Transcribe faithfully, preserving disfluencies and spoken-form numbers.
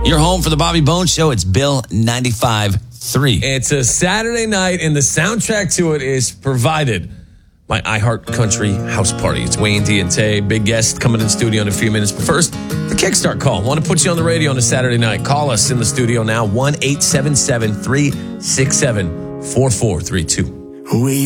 You're home for the Bobby Bones Show. It's Bill ninety-five point three. It's a Saturday night, and the soundtrack to it is provided by iHeart Country House Party. It's Wayne D and Tay, big guest coming in studio in a few minutes. But first, the Kickstart call. Want to put you on the radio on a Saturday night. Call us in the studio now, one eight seven seven, three six seven, four four three two. We